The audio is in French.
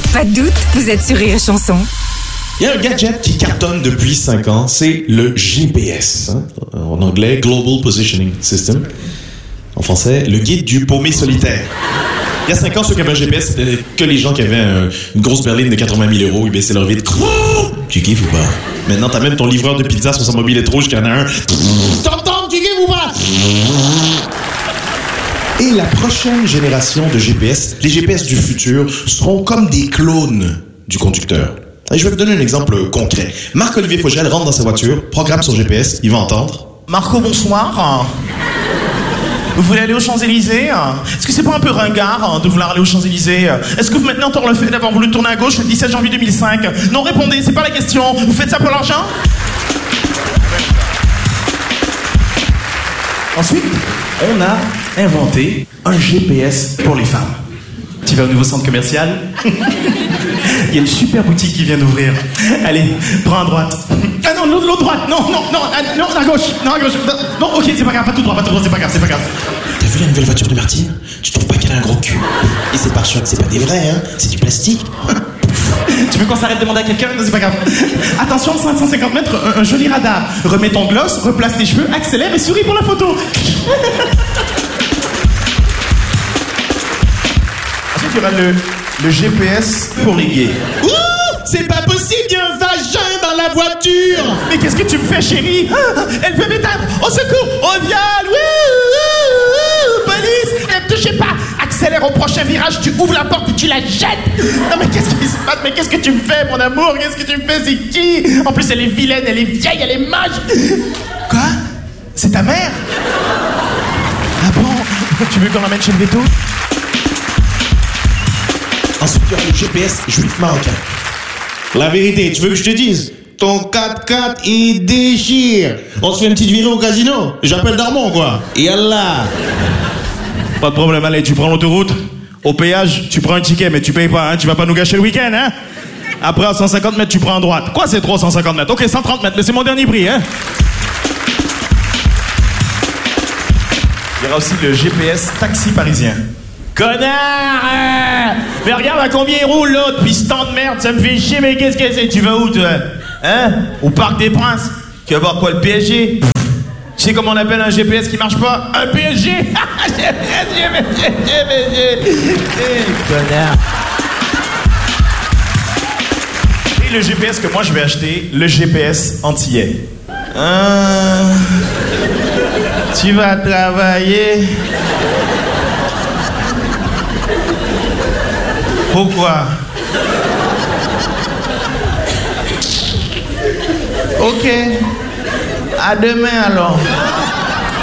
Pas de doute, vous êtes sur Rire et Chanson. Il y a un gadget qui cartonne depuis 5 ans, c'est le GPS. En anglais, Global Positioning System. En français, le guide du paumé solitaire. Il y a 5 ans, ceux qui avaient un GPS, c'était que les gens qui avaient une grosse berline de 80 000 €, ils baissaient leur vitre. Tu kiffes ou pas? Maintenant, t'as même ton livreur de pizza sur sa mobilette rouge qui en a un. T'entends, tu kiffes ou pas? Et la prochaine génération de GPS, les GPS du futur, seront comme des clones du conducteur. Et je vais vous donner un exemple concret. Marc-Olivier Fogel rentre dans sa voiture, programme son GPS, il va entendre. Marco, bonsoir. Vous voulez aller aux Champs-Élysées? Est-ce que c'est pas un peu ringard de vouloir aller aux Champs-Élysées? Est-ce que vous maintenez encore le fait d'avoir voulu tourner à gauche le 17 janvier 2005? Non, répondez, c'est pas la question. Vous faites ça pour l'argent? Ensuite, on a inventé un GPS pour les femmes. Tu vas au nouveau centre commercial? Il y a une super boutique qui vient d'ouvrir. Allez, prends à droite. Ah non, l'autre droite. Non, à gauche. Non, à gauche. Non, ok, c'est pas grave, pas tout droit, c'est pas grave. T'as vu la nouvelle voiture de Martine? Tu trouves pas qu'elle a un gros cul? Et ces pare-chocs, c'est pas des vrais, hein? C'est du plastique. Tu veux qu'on s'arrête de demander à quelqu'un? Non, c'est pas grave. Attention, 550 mètres, un joli radar. Remets ton gloss, replace tes cheveux, accélère et souris pour la photo. Ensuite, il y aura le GPS pour les gays. Ouh! C'est pas possible, il y a un vagin dans la voiture! Mais qu'est-ce que tu me fais, chérie? Elle veut m'éteindre! Au secours! Au viol! Police! Ne touchez pas! Accélère au prochain virage, tu ouvres la porte et tu la jettes! Non mais qu'est-ce qui se passe? Mais qu'est-ce que tu me fais, mon amour? Qu'est-ce que tu me fais? C'est qui? En plus, elle est vilaine, elle est vieille, elle est moche! Quoi? C'est ta mère? Ah bon? Tu veux qu'on l'emmène chez le veto? Ensuite, il y aura le GPS juif marocain. La vérité, tu veux que je te dise? Ton 4x4, il déchire. On se fait une petite virée au casino. J'appelle Darmon, quoi. Yallah. Pas de problème, allez, tu prends l'autoroute. Au péage, tu prends un ticket, mais tu payes pas, hein. Tu vas pas nous gâcher le week-end, hein. Après, à 150 mètres, tu prends à droite. Quoi, c'est trop, 150 mètres? Ok, 130 mètres, mais c'est mon dernier prix, hein. Il y aura aussi le GPS taxi parisien. Connard! Mais regarde à combien il roule l'autre, puis ce temps de merde, ça me fait chier, mais qu'est-ce que c'est? Tu vas où, toi? Hein? Au Parc des Princes? Tu vas voir quoi, le PSG? Tu sais comment on appelle un GPS qui marche pas? Un PSG! Connard! Et le GPS que moi je vais acheter, le GPS antillais. Tu vas travailler... Pourquoi? Ok. À demain alors.